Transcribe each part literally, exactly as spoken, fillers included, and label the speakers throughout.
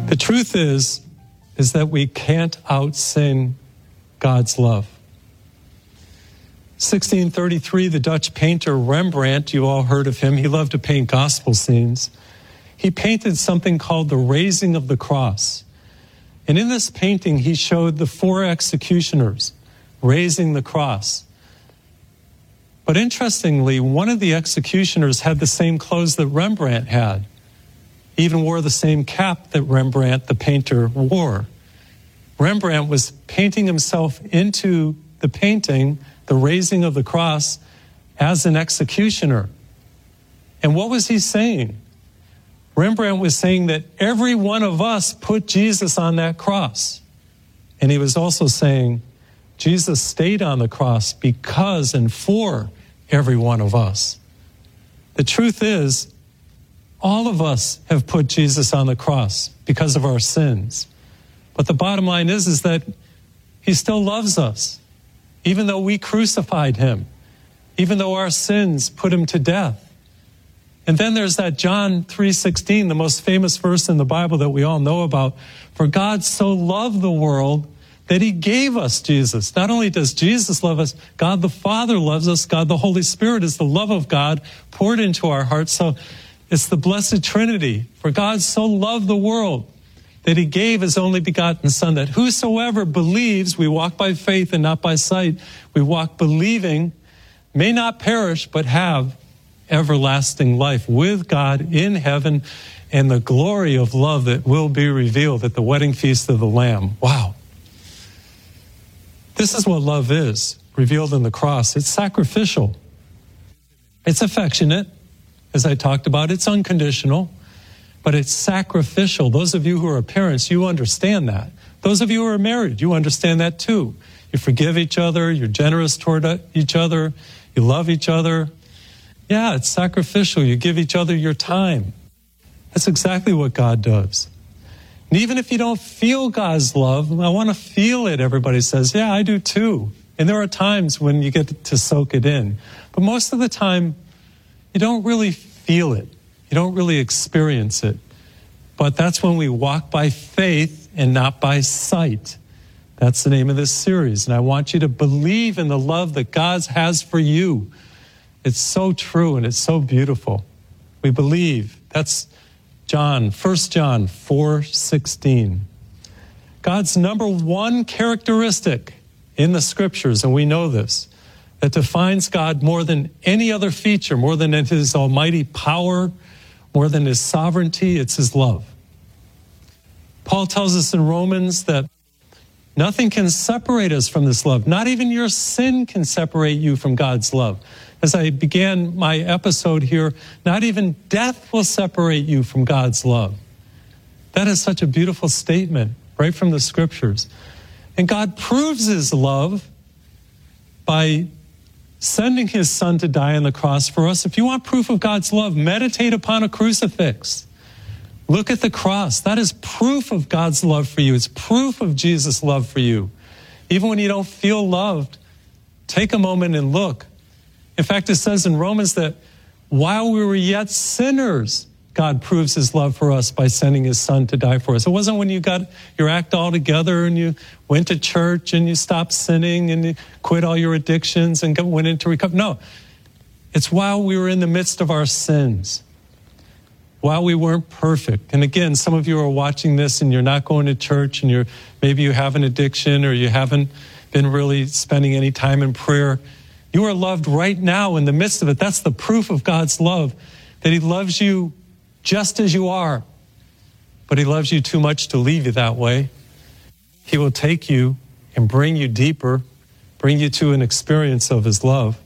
Speaker 1: The truth is, is that we can't out-sin God's love. sixteen thirty-three, the Dutch painter Rembrandt, you all heard of him, he loved to paint gospel scenes. He painted something called the Raising of the Cross. And in this painting, he showed the four executioners raising the cross. But interestingly, one of the executioners had the same clothes that Rembrandt had. He even wore the same cap that Rembrandt, the painter, wore. Rembrandt was painting himself into the painting, the Raising of the Cross, as an executioner. And what was he saying? Rembrandt was saying that every one of us put Jesus on that cross. And he was also saying Jesus stayed on the cross because and for every one of us. The truth is, all of us have put Jesus on the cross because of our sins. But the bottom line is, is that he still loves us, even though we crucified him, even though our sins put him to death. And then there's that John three sixteen, the most famous verse in the Bible that we all know about. For God so loved the world that he gave us Jesus. Not only does Jesus love us, God the Father loves us. God the Holy Spirit is the love of God poured into our hearts. So it's the blessed Trinity. For God so loved the world that he gave his only begotten Son, that whosoever believes, we walk by faith and not by sight, we walk believing, may not perish, but have everlasting life with God in heaven and the glory of love that will be revealed at the wedding feast of the Lamb. Wow. This is what love is, revealed in the cross. It's sacrificial. It's affectionate, as I talked about. It's unconditional, but it's sacrificial. Those of you who are parents, you understand that. Those of you who are married, you understand that too. You forgive each other. You're generous toward each other. You love each other. Yeah, it's sacrificial. You give each other your time. That's exactly what God does. And even if you don't feel God's love, I want to feel it, everybody says. Yeah, I do too. And there are times when you get to soak it in. But most of the time, you don't really feel it. You don't really experience it. But that's when we walk by faith and not by sight. That's the name of this series. And I want you to believe in the love that God has for you. It's so true and it's so beautiful. We believe. That's John, First John four sixteen. God's number one characteristic in the scriptures, and we know this, that defines God more than any other feature, more than his almighty power, more than his sovereignty, it's his love. Paul tells us in Romans that nothing can separate us from this love. Not even your sin can separate you from God's love. As I began my episode here, not even death will separate you from God's love. That is such a beautiful statement right from the scriptures. And God proves his love by sending his Son to die on the cross for us. If you want proof of God's love, meditate upon a crucifix. Look at the cross. That is proof of God's love for you. It's proof of Jesus' love for you. Even when you don't feel loved, take a moment and look. In fact, it says in Romans that while we were yet sinners, God proves his love for us by sending his Son to die for us. It wasn't when you got your act all together and you went to church and you stopped sinning and you quit all your addictions and went into recovery. No, it's while we were in the midst of our sins, while we weren't perfect. And again, some of you are watching this and you're not going to church and you're maybe you have an addiction or you haven't been really spending any time in prayer. You are loved right now in the midst of it. That's the proof of God's love, that he loves you just as you are, but he loves you too much to leave you that way. He will take you and bring you deeper, bring you to an experience of his love.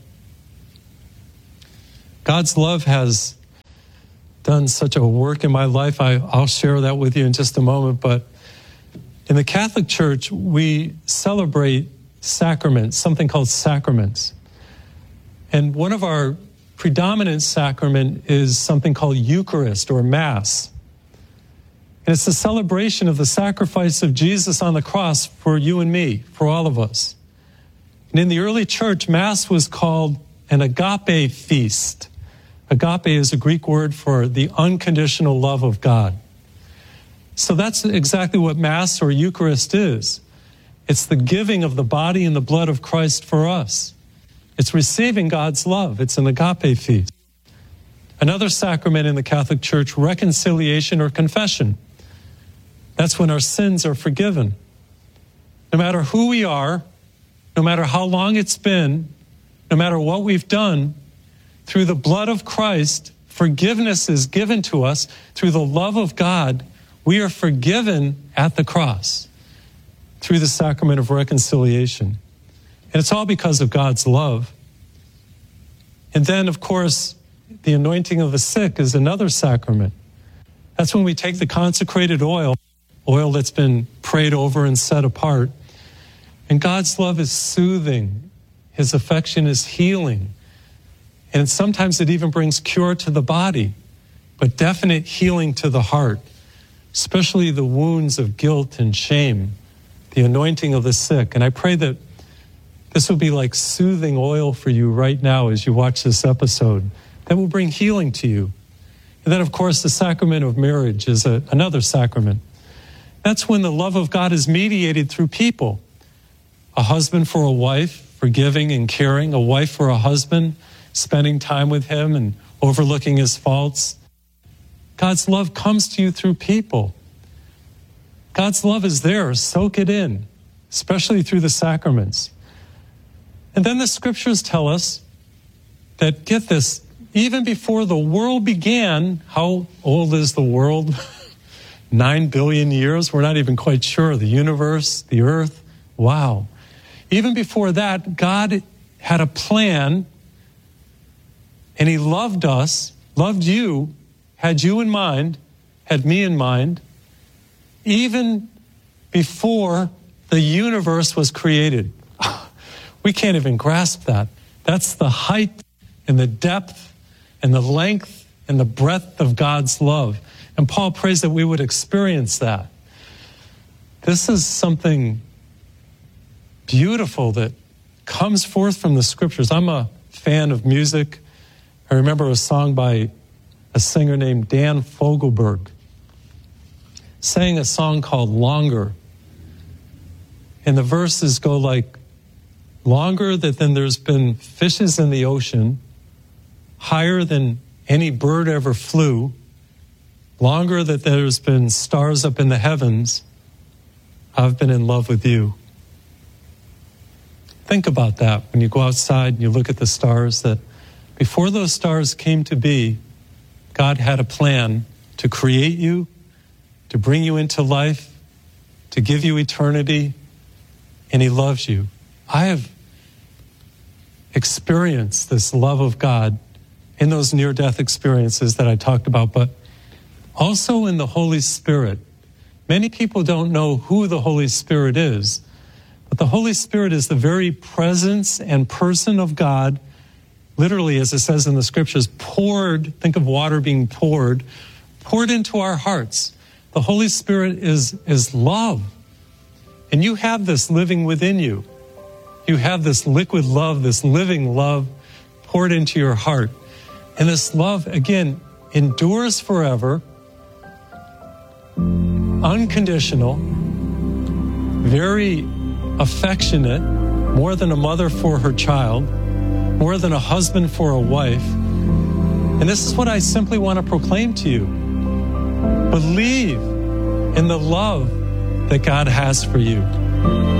Speaker 1: God's love has done such a work in my life. I, I'll share that with you in just a moment, but in the Catholic Church, we celebrate sacraments, something called sacraments. And one of our predominant sacrament is something called Eucharist or Mass. And it's the celebration of the sacrifice of Jesus on the cross for you and me, for all of us. And in the early church, Mass was called an agape feast. Agape is a Greek word for the unconditional love of God. So that's exactly what Mass or Eucharist is. It's the giving of the body and the blood of Christ for us. It's receiving God's love. It's an agape feast. Another sacrament in the Catholic Church, reconciliation or confession. That's when our sins are forgiven. No matter who we are, no matter how long it's been, no matter what we've done, through the blood of Christ, forgiveness is given to us. Through the love of God, we are forgiven at the cross through the sacrament of reconciliation. And it's all because of God's love. And then, of course, the anointing of the sick is another sacrament. That's when we take the consecrated oil, oil that's been prayed over and set apart. And God's love is soothing. His affection is healing. And sometimes it even brings cure to the body, but definite healing to the heart, especially the wounds of guilt and shame, the anointing of the sick. And I pray that this will be like soothing oil for you right now as you watch this episode. That will bring healing to you. And then, of course, the sacrament of marriage is a, another sacrament. That's when the love of God is mediated through people. A husband for a wife, forgiving and caring. A wife for a husband, spending time with him and overlooking his faults. God's love comes to you through people. God's love is there. Soak it in, especially through the sacraments. And then the scriptures tell us that, get this, even before the world began, how old is the world? Nine billion years? We're not even quite sure. The universe, the earth, wow. Even before that, God had a plan, and he loved us, loved you, had you in mind, had me in mind, even before the universe was created. We can't even grasp that. That's the height and the depth and the length and the breadth of God's love. And Paul prays that we would experience that. This is something beautiful that comes forth from the scriptures. I'm a fan of music. I remember a song by a singer named Dan Fogelberg sang a song called Longer. And the verses go like, longer than there's been fishes in the ocean, higher than any bird ever flew, longer that there's been stars up in the heavens, I've been in love with you. Think about that when you go outside and you look at the stars, that before those stars came to be, God had a plan to create you, to bring you into life, to give you eternity, and he loves you. I have experienced this love of God in those near-death experiences that I talked about, but also in the Holy Spirit. Many people don't know who the Holy Spirit is, but the Holy Spirit is the very presence and person of God, literally, as it says in the scriptures, poured, think of water being poured, poured into our hearts. The Holy Spirit is, is love. And you have this living within you. You have this liquid love, this living love poured into your heart. And this love, again, endures forever, unconditional, very affectionate, more than a mother for her child, more than a husband for a wife. And this is what I simply want to proclaim to you. Believe in the love that God has for you.